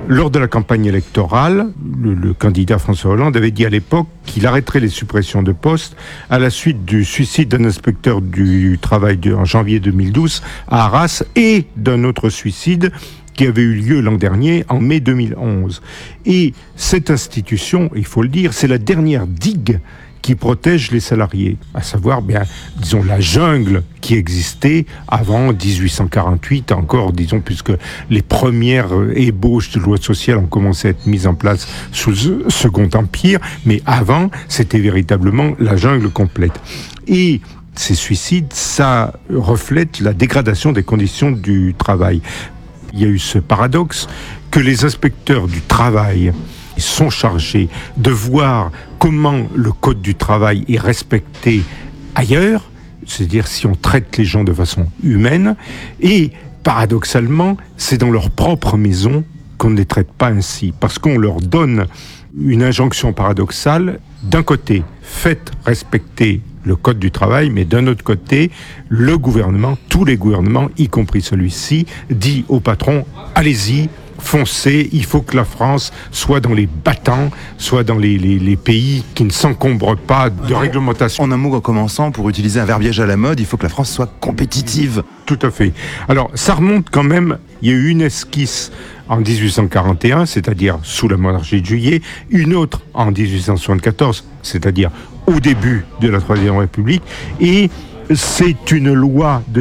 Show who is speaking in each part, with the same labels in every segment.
Speaker 1: Lors de la campagne électorale, le candidat François Hollande avait dit à l'époque qu'il arrêterait les suppressions de postes à la suite du suicide d'un inspecteur du travail en janvier 2012 à Arras et d'un autre suicide qui avait eu lieu l'an dernier, en mai 2011. Et cette institution, il faut le dire, c'est la dernière digue qui protège les salariés, à savoir, disons, la jungle qui existait avant 1848, encore, disons, puisque les premières ébauches de loi sociale ont commencé à être mises en place sous le Second Empire, mais avant, c'était véritablement la jungle complète. Et ces suicides, ça reflète la dégradation des conditions du travail. Il y a eu ce paradoxe que les inspecteurs du travail sont chargés de voir comment le code du travail est respecté ailleurs, c'est-à-dire si on traite les gens de façon humaine, et paradoxalement, c'est dans leur propre maison qu'on ne les traite pas ainsi, parce qu'on leur donne une injonction paradoxale. D'un côté, faites respecter le code du travail, mais d'un autre côté, le gouvernement, tous les gouvernements, y compris celui-ci, dit au patron, allez-y, foncez, il faut que la France soit dans les battants, soit dans les pays qui ne s'encombrent pas de réglementation.
Speaker 2: En un mot, en commençant, pour utiliser un verbiage à la mode, il faut que la France soit compétitive.
Speaker 1: Tout à fait. Alors, ça remonte quand même, il y a eu une esquisse en 1841, c'est-à-dire sous la monarchie de Juillet, une autre en 1874, c'est-à-dire au début de la Troisième République, et c'est une loi de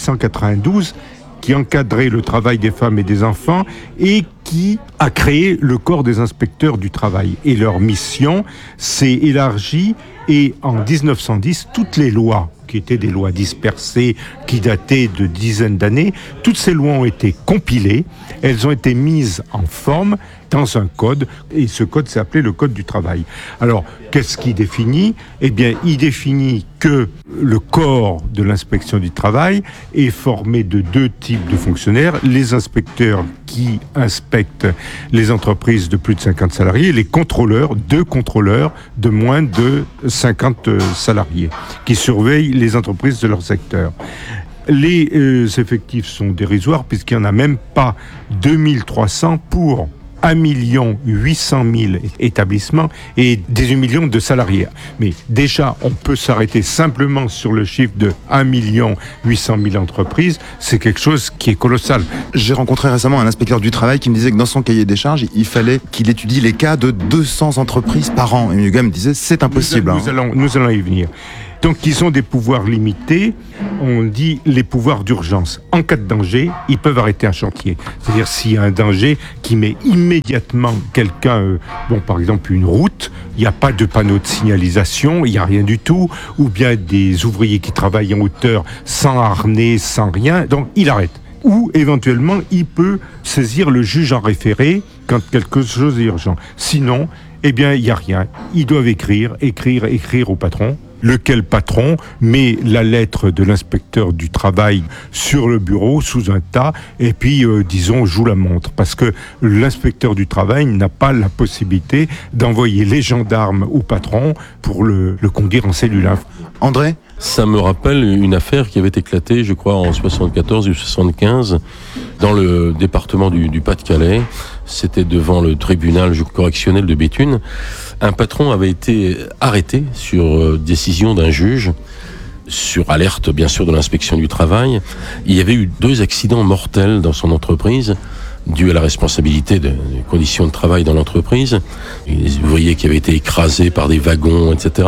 Speaker 1: 1892 qui encadrait le travail des femmes et des enfants et qui a créé le corps des inspecteurs du travail. Et leur mission s'est élargie, et en 1910, toutes les lois qui étaient des lois dispersées, qui dataient de dizaines d'années, toutes ces lois ont été compilées, elles ont été mises en forme dans un code, et ce code s'est appelé le Code du travail. Alors, qu'est-ce qu'il définit ? Eh bien, il définit que le corps de l'inspection du travail est formé de deux types de fonctionnaires, les inspecteurs qui inspectent les entreprises de plus de 50 salariés, les contrôleurs, deux contrôleurs de moins de 50 salariés, qui surveillent les entreprises de leur secteur. Les effectifs sont dérisoires puisqu'il n'y en a même pas 2300 pour 1 800 000 établissements et 18 millions de salariés. Mais déjà, on peut s'arrêter simplement sur le chiffre de 1 800 000 entreprises. C'est quelque chose qui est colossal.
Speaker 2: J'ai rencontré récemment un inspecteur du travail qui me disait que dans son cahier des charges, il fallait qu'il étudie les cas de 200 entreprises par an. Et le gars me disait, c'est impossible.
Speaker 1: Nous allons y venir. Donc, ils ont des pouvoirs limités. On dit les pouvoirs d'urgence. En cas de danger, ils peuvent arrêter un chantier. C'est-à-dire s'il y a un danger qui met immédiatement quelqu'un, par exemple une route, il n'y a pas de panneau de signalisation, il n'y a rien du tout, ou bien des ouvriers qui travaillent en hauteur sans harnais, sans rien, donc il arrête. Ou éventuellement, il peut saisir le juge en référé quand quelque chose est urgent. Sinon, il n'y a rien. Ils doivent écrire au patron. Lequel patron met la lettre de l'inspecteur du travail sur le bureau, sous un tas, et puis, joue la montre. Parce que l'inspecteur du travail n'a pas la possibilité d'envoyer les gendarmes au patron pour le conduire en cellule.
Speaker 2: André ?
Speaker 3: Ça me rappelle une affaire qui avait éclaté, je crois, en 74 ou 75, dans le département du Pas-de-Calais. C'était devant le tribunal correctionnel de Béthune. Un patron avait été arrêté sur décision d'un juge, sur alerte, bien sûr, de l'inspection du travail. Il y avait eu 2 accidents mortels dans son entreprise, dû à la responsabilité des conditions de travail dans l'entreprise. Les ouvriers qui avaient été écrasés par des wagons, etc.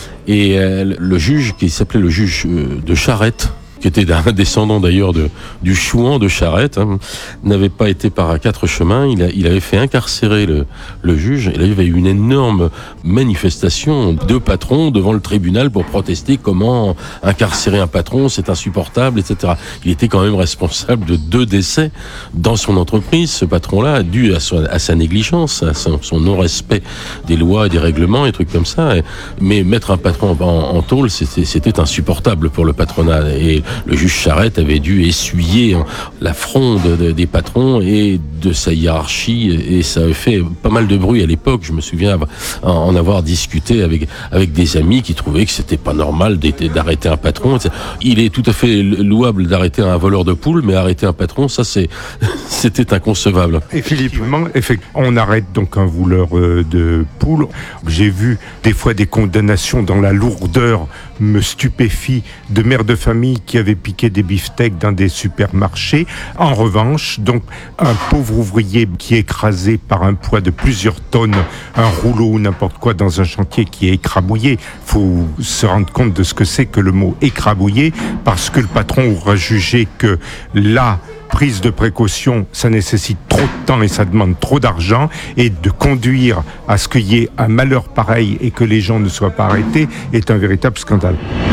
Speaker 3: Et le juge, qui s'appelait le juge de Charette, qui était un descendant d'ailleurs du Chouan de Charette, n'avait pas été par 4 chemins. Il avait fait incarcérer le juge. Et là, il y avait eu une énorme manifestation de patrons devant le tribunal pour protester comment incarcérer un patron, c'est insupportable, etc. Il était quand même responsable de 2 décès dans son entreprise, ce patron-là, dû à sa négligence, à son non-respect des lois et des règlements et trucs comme ça. Mais mettre un patron en tôle, c'était insupportable pour le patronat. Et le juge Charette avait dû essuyer la fronde des patrons et de sa hiérarchie, et ça avait fait pas mal de bruit à l'époque. Je me souviens en avoir discuté avec des amis qui trouvaient que c'était pas normal d'arrêter un patron. Il est tout à fait louable d'arrêter un voleur de poules, mais arrêter un patron, ça c'était inconcevable.
Speaker 1: Effectivement, on arrête donc un voleur de poules. J'ai vu des fois des condamnations dans la lourdeur me stupéfie de mères de famille qui avaient piqué des beefsteaks dans des supermarchés. En revanche, donc, un pauvre ouvrier qui est écrasé par un poids de plusieurs tonnes, un rouleau ou n'importe quoi dans un chantier qui est écrabouillé. Faut se rendre compte de ce que c'est que le mot écrabouillé, parce que le patron aura jugé que la prise de précaution, ça nécessite trop de temps et ça demande trop d'argent, et de conduire à ce qu'il y ait un malheur pareil et que les gens ne soient pas arrêtés est un véritable scandale.